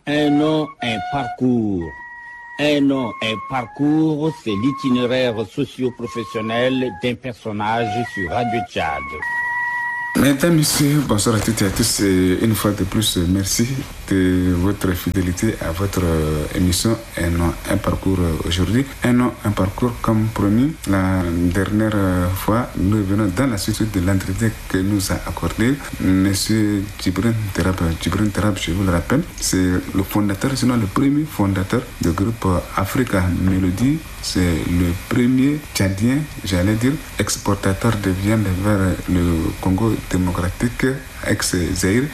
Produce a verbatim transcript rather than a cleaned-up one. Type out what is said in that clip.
Un nom, un parcours. Un nom, un parcours, c'est l'itinéraire socio-professionnel d'un personnage sur Radio Tchad. Mesdames, Messieurs, bonsoir à toutes et à tous. Et une fois de plus, merci de votre fidélité à votre émission Un nom, un parcours aujourd'hui. Un nom, un parcours comme promis. La dernière fois, nous venons dans la suite de l'entretien que nous a accordé Monsieur Djibril Terab. Djibril Terab, je vous le rappelle, c'est le fondateur, sinon le premier fondateur du groupe Africa Melody. C'est le premier Tchadien, j'allais dire, exportateur de viande vers le Congo démocratique, ex-Zaïre.